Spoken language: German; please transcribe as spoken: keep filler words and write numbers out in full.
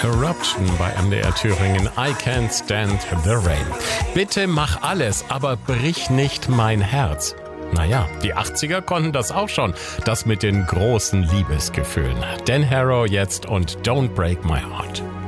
Eruption bei M D R Thüringen. I Can't Stand the Rain. Bitte mach alles, aber brich nicht mein Herz. Naja, die achtziger konnten das auch schon, das mit den großen Liebesgefühlen. Dan Harrow jetzt und Don't Break My Heart.